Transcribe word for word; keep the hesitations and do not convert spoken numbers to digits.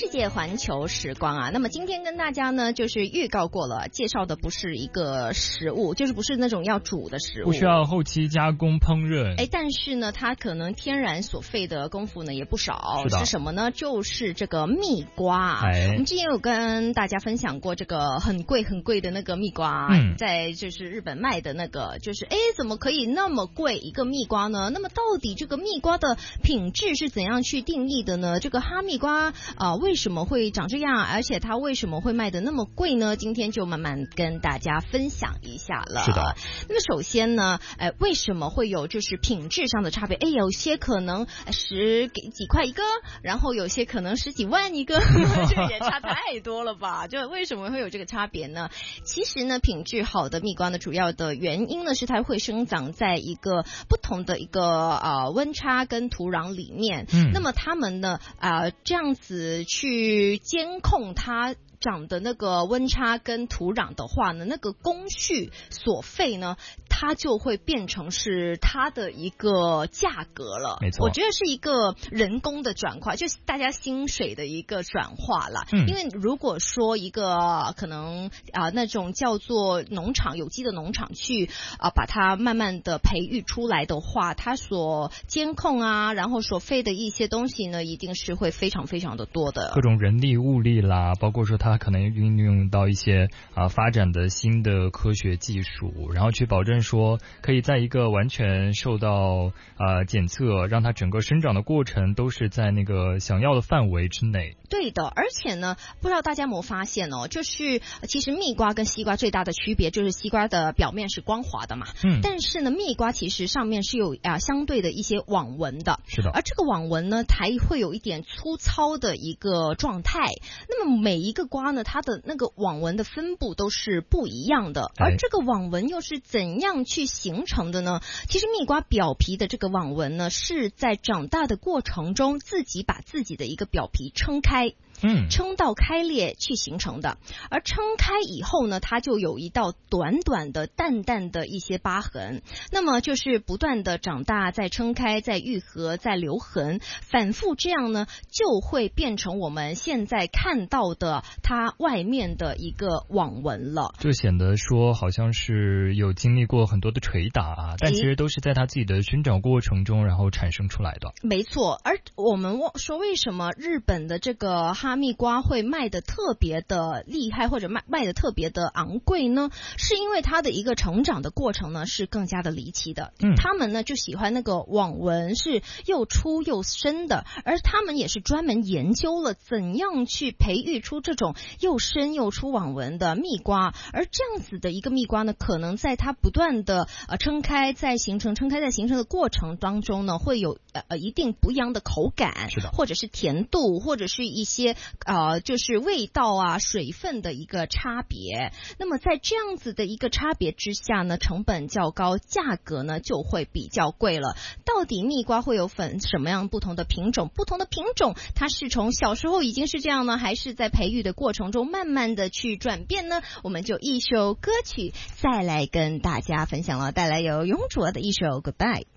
世界环球时光啊，那么今天跟大家呢，就是预告过了，介绍的不是一个食物，就是不是那种要煮的食物， 不需要后期加工烹饪。 哎，但是呢，它可能天然所费的功夫呢也不少。 是, 是什么呢？就是这个蜜瓜。 哎， 我们之前有跟大家分享过这个很贵很贵的那个蜜瓜， 嗯， 在就是日本卖的那个，就是哎，怎么可以那么贵一个蜜瓜呢？那么到底这个蜜瓜的品质是怎样去定义的呢？这个哈密瓜啊、呃，为什么会长这样？而且它为什么会卖的那么贵呢？今天就慢慢跟大家分享一下了。 是的。 那么首先呢，呃，为什么会有就是品质上的差别？哎，有些可能十几几块一个，然后有些可能十几万一个，这个也差太多了吧？就为什么会有这个差别呢？其实呢，品质好的蜜瓜呢，主要的原因呢是它会生长在一个不同的一个呃温差跟土壤里面。 嗯， 那么它们呢，呃，这样子去监控它长的那个温差跟土壤的话呢，那个工序所费呢，它就会变成是它的一个价格了。 没错， 我觉得是一个人工的转化，就是大家薪水的一个转化啦。 嗯， 因为如果说一个可能啊、呃、那种叫做农场有机的农场去啊、呃、把它慢慢的培育出来的话，它所监控啊，然后所费的一些东西呢，一定是会非常非常的多的， 各种人力物力啦，包括说它可能运用到一些啊、呃、发展的新的科学技术，然后去保证说可以在一个完全受到啊、呃、检测，让它整个生长的过程都是在那个想要的范围之内。 对的，而且呢，不知道大家有没有发现哦，就是其实蜜瓜跟西瓜最大的区别就是西瓜的表面是光滑的嘛， 嗯， 但是呢，蜜瓜其实上面是有啊、呃、相对的一些网纹的， 是的， 而这个网纹呢，还会有一点粗糙的一个状态。那么每一个瓜呢，它的那个网纹的分布都是不一样的，而这个网纹又是怎样去形成的呢？其实蜜瓜表皮的这个网纹呢，是在长大的过程中自己把自己的一个表皮撑开。 嗯， 撑到开裂去形成的，而撑开以后呢，它就有一道短短的淡淡的一些疤痕，那么就是不断的长大，再撑开，再愈合，再留痕，反复这样呢，就会变成我们现在看到的它外面的一个网纹了。 就显得说好像是有经历过很多的捶打啊，但其实都是在它自己的寻找过程中然后产生出来的。 没错，而我们说为什么日本的这个哈密瓜会卖的特别的厉害，或者卖卖的特别的昂贵呢？是因为它的一个成长的过程呢是更加的离奇的。嗯，他们呢就喜欢那个网纹是又粗又深的，而他们也是专门研究了怎样去培育出这种又深又粗网纹的蜜瓜。而这样子的一个蜜瓜呢，可能在它不断的呃撑开再形成、撑开再形成的过程当中呢，会有呃一定不一样的口感， 是的， 或者是甜度，或者是一些呃，就是味道啊、水分的一个差别。那么在这样子的一个差别之下呢，成本较高，价格呢就会比较贵了。到底蜜瓜会有分什么样不同的品种？不同的品种，它是从小时候已经是这样呢，还是在培育的过程中慢慢的去转变呢？我们就一首歌曲再来跟大家分享了，带来由永卓的一首 Goodbye。